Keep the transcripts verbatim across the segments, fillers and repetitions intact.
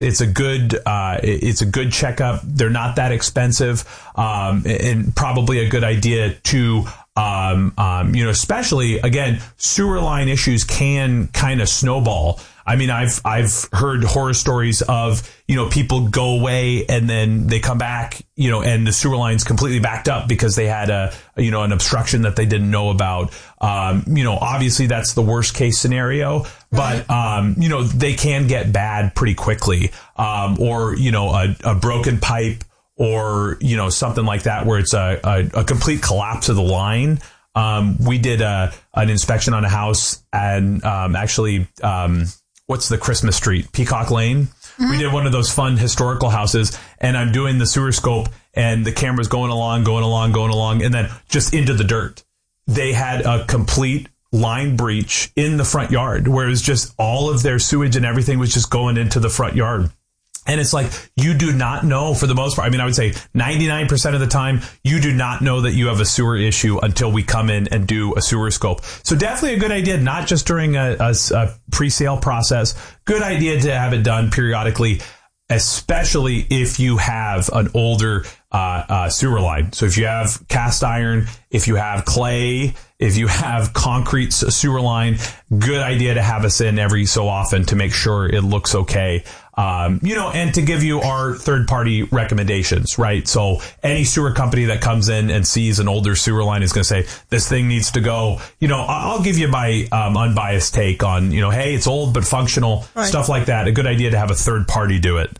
It's a good, uh, it's a good checkup. They're not that expensive, um, and probably a good idea to, um, um, you know, especially again, sewer line issues can kind of snowball. I mean, I've, I've heard horror stories of, you know, people go away and then they come back, you know, and the sewer line's completely backed up because they had a, you know, an obstruction that they didn't know about. Um, you know, obviously that's the worst case scenario, but, um, you know, they can get bad pretty quickly. Um, or, you know, a, a broken pipe or, you know, something like that where it's a, a, a complete collapse of the line. Um, we did a, an inspection on a house and, um, actually, um, what's the Christmas street? Peacock Lane. Mm-hmm. We did one of those fun historical houses and I'm doing the sewer scope and the camera's going along, going along, going along, and then just into the dirt. They had a complete line breach in the front yard where it was just all of their sewage and everything was just going into the front yard. And it's like, you do not know for the most part. I mean, I would say ninety-nine percent of the time, you do not know that you have a sewer issue until we come in and do a sewer scope. So definitely a good idea, not just during a, a, a pre-sale process. Good idea to have it done periodically, especially if you have an older uh, uh, sewer line. So if you have cast iron, if you have clay, if you have concrete sewer line, good idea to have us in every so often to make sure it looks okay. Um, you know, and to give you our third party recommendations, right? So any sewer company that comes in and sees an older sewer line is going to say, this thing needs to go. You know, I'll give you my um, unbiased take on, you know, hey, it's old but functional, right. Stuff like that. A good idea to have a third party do it.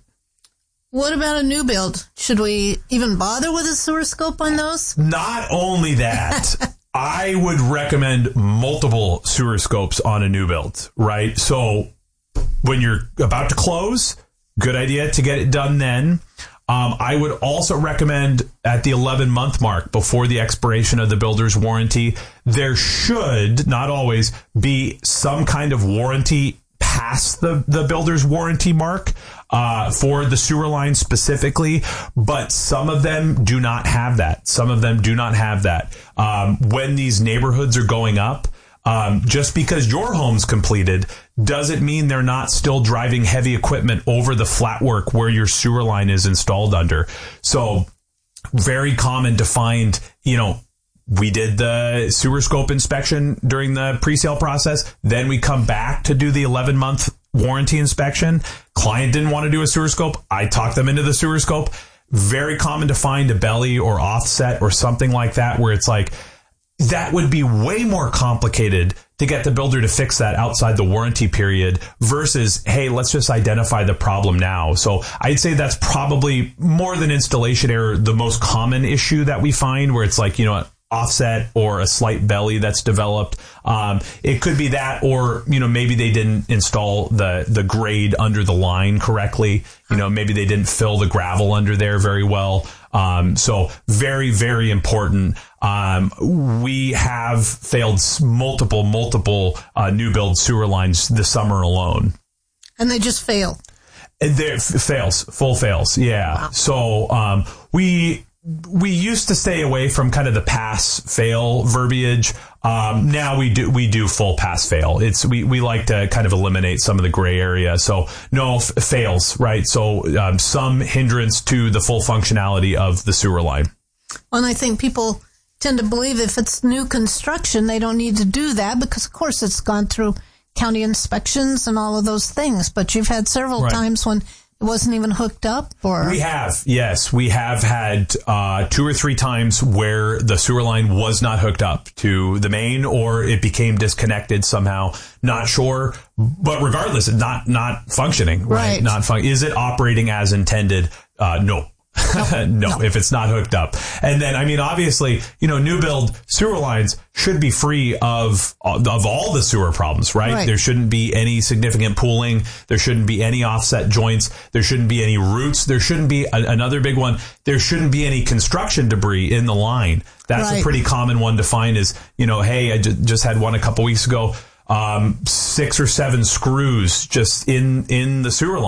What about a new build? Should we even bother with a sewer scope on those? Not only that, I would recommend multiple sewer scopes on a new build, right? So when you're about to close, good idea to get it done then. Um, I would also recommend at the eleven month mark before the expiration of the builder's warranty, there should, not always, be some kind of warranty past the, the builder's warranty mark uh, for the sewer line specifically, but some of them do not have that. Some of them do not have that. Um, when these neighborhoods are going up, Um, just because your home's completed doesn't mean they're not still driving heavy equipment over the flat work where your sewer line is installed under. So very common to find, you know, we did the sewer scope inspection during the pre-sale process. Then we come back to do the eleven month warranty inspection. Client didn't want to do a sewer scope. I talked them into the sewer scope. Very common to find a belly or offset or something like that where it's like, that would be way more complicated to get the builder to fix that outside the warranty period versus, hey, let's just identify the problem now. So I'd say that's probably more than installation error, the most common issue that we find where it's like, you know, offset or a slight belly that's developed. Um, it could be that, or, you know, maybe they didn't install the, the grade under the line correctly. You know, maybe they didn't fill the gravel under there very well. Um, so very, very important. Um, we have failed multiple, multiple, uh, new build sewer lines this summer alone. And they just fail. There fails, full fails. Yeah. Wow. So, um, we, we used to stay away from kind of the pass fail verbiage. Um, now we do, we do full pass fail. It's, we, we like to kind of eliminate some of the gray area. So no f- fails, right? So, um, some hindrance to the full functionality of the sewer line. Well, and I think people tend to believe if it's new construction, they don't need to do that because of course it's gone through county inspections and all of those things. But you've had several right. times when it wasn't even hooked up, or we have, yes, we have had uh, two or three times where the sewer line was not hooked up to the main, or it became disconnected somehow. Not sure, but regardless, it's not not functioning. Right? right. Not fun- Is it operating as intended? Uh, no. no, no, if it's not hooked up. And then, I mean, obviously, you know, new build sewer lines should be free of, of all the sewer problems, right? right? There shouldn't be any significant pooling. There shouldn't be any offset joints. There shouldn't be any roots. There shouldn't be a, another big one. There shouldn't be any construction debris in the line. That's right. A pretty common one to find is, you know, hey, I j- just had one a couple weeks ago. Um, six or seven screws just in, in the sewer line.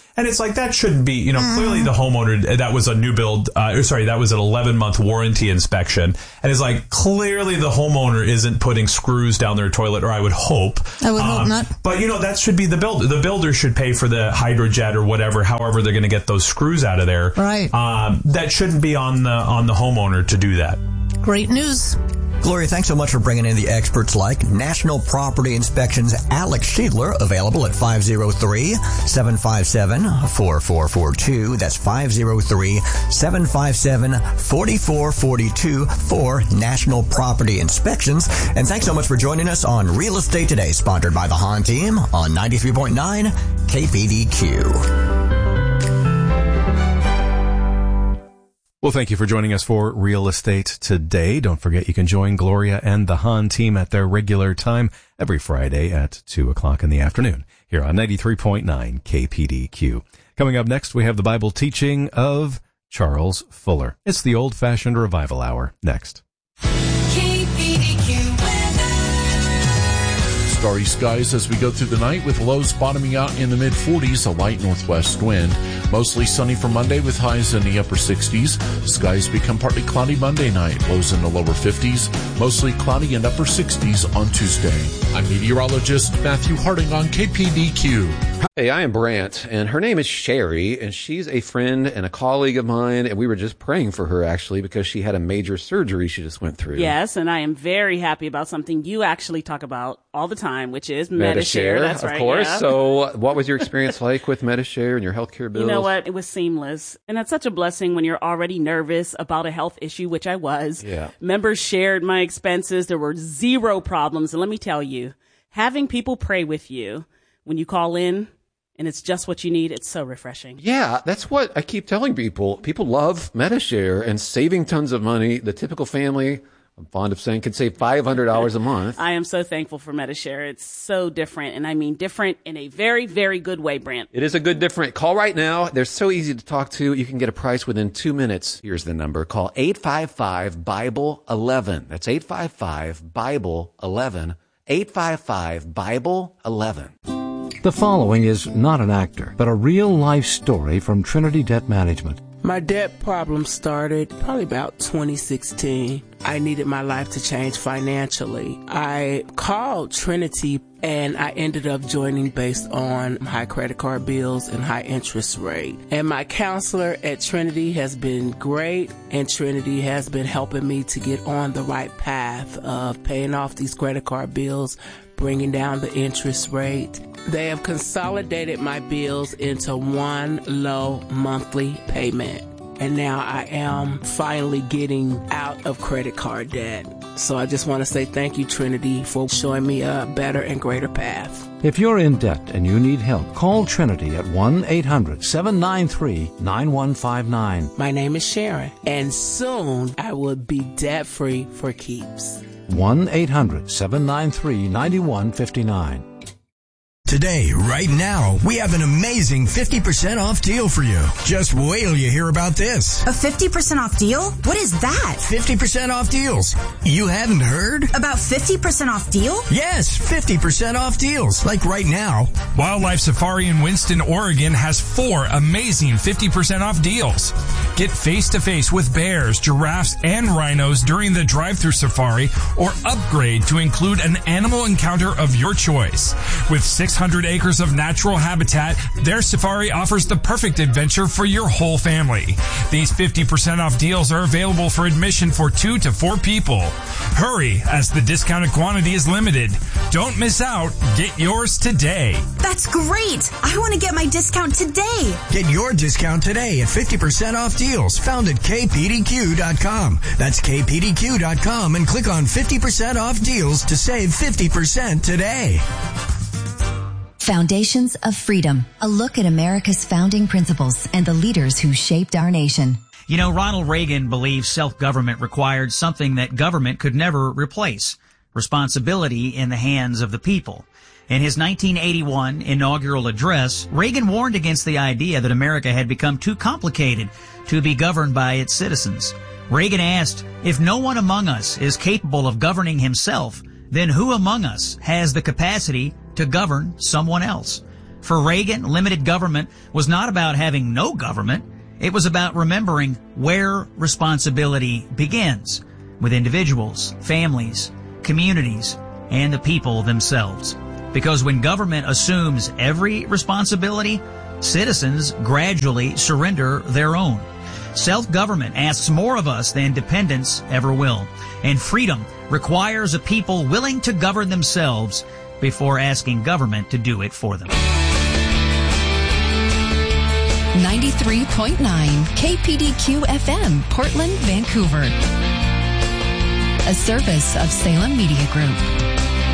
And it's like, that shouldn't be, you know, mm. clearly the homeowner, that was a new build, uh, or sorry, that was an eleven month warranty inspection. And it's like, clearly the homeowner isn't putting screws down their toilet, or I would hope. I would um, hope not. But, you know, that should be the builder. The builder should pay for the Hydrojet or whatever, however they're going to get those screws out of there. Right. Um, that shouldn't be on the, on the homeowner to do that. Great news. Gloria, thanks so much for bringing in the experts like National Property Inspections' Alex Schiedler, available at five oh three, seven five seven, four four four two. That's five oh three, seven five seven, four four four two for National Property Inspections. And thanks so much for joining us on Real Estate Today, sponsored by the Hahn Team on ninety-three point nine K P D Q. Well, thank you for joining us for Real Estate Today. Don't forget you can join Gloria and the Hahn Team at their regular time every Friday at two o'clock in the afternoon here on ninety-three point nine K P D Q. Coming up next, we have the Bible teaching of Charles Fuller. It's the Old-Fashioned Revival Hour next. K P D Q Starry skies as we go through the night with lows bottoming out in the mid forties, a light northwest wind. Mostly sunny for Monday with highs in the upper sixties. Skies become partly cloudy Monday night, lows in the lower fifties. Mostly cloudy and upper sixties on Tuesday. I'm meteorologist Matthew Harding on K P D Q. Hey, I am Brant, and her name is Sherry, and she's a friend and a colleague of mine, and we were just praying for her, actually, because she had a major surgery she just went through. Yes, and I am very happy about something you actually talk about all the time, which is Medi-Share. Medi-Share, That's of right, course. yeah. So what was your experience like with Medi-Share and your healthcare bills? You know what? It was seamless. And that's such a blessing when you're already nervous about a health issue, which I was. Yeah. Members shared my expenses. There were zero problems. And let me tell you, having people pray with you when you call in, and it's just what you need, it's so refreshing. Yeah, that's what I keep telling people. People love Medi-Share and saving tons of money. The typical family, I'm fond of saying, can save five hundred dollars a month. I am so thankful for Medi-Share. It's so different, and I mean different in a very, very good way, Brant. It is a good different. Call right now. They're so easy to talk to. You can get a price within two minutes. Here's the number. Call eight five five, Bible eleven. That's eight five five, Bible eleven. eight five five, Bible eleven. The following is not an actor, but a real-life story from Trinity Debt Management. My debt problem started probably about twenty sixteen. I needed my life to change financially. I called Trinity and I ended up joining based on high credit card bills and high interest rate. And my counselor at Trinity has been great, and Trinity has been helping me to get on the right path of paying off these credit card bills, bringing down the interest rate. They have consolidated my bills into one low monthly payment. And now I am finally getting out of credit card debt. So I just want to say thank you, Trinity, for showing me a better and greater path. If you're in debt and you need help, call Trinity at one eight hundred, seven nine three, nine one five nine. My name is Sharon, and soon I will be debt-free for keeps. one eight hundred, seven nine three, nine one five nine. Today, right now, we have an amazing fifty percent off deal for you. Just wait till you hear about this. A fifty percent off deal? What is that? fifty percent off deals. You haven't heard? About fifty percent off deal? Yes, fifty percent off deals. Like right now. Wildlife Safari in Winston, Oregon has four amazing fifty percent off deals. Get face-to-face with bears, giraffes, and rhinos during the drive-thru safari, or upgrade to include an animal encounter of your choice. With six hundred acres of natural habitat, their safari offers the perfect adventure for your whole family. These fifty percent off deals are available for admission for two to four people. Hurry, as the discounted quantity is limited. Don't miss out. Get yours today. That's great. I want to get my discount today. Get your discount today at fifty percent off deals found at K P D Q dot com. That's K P D Q dot com and click on fifty percent off deals to save fifty percent today. Foundations of Freedom, a look at America's founding principles and the leaders who shaped our nation. You know, Ronald Reagan believed self-government required something that government could never replace: responsibility in the hands of the people. In his nineteen eighty-one inaugural address, Reagan warned against the idea that America had become too complicated to be governed by its citizens. Reagan asked, if no one among us is capable of governing himself, then who among us has the capacity to govern someone else? For Reagan, limited government was not about having no government. It was about remembering where responsibility begins, with individuals, families, communities, and the people themselves. Because when government assumes every responsibility, citizens gradually surrender their own. Self-government asks more of us than dependence ever will. And freedom requires a people willing to govern themselves before asking government to do it for them. ninety-three point nine K P D Q F M, Portland, Vancouver. A service of Salem Media Group.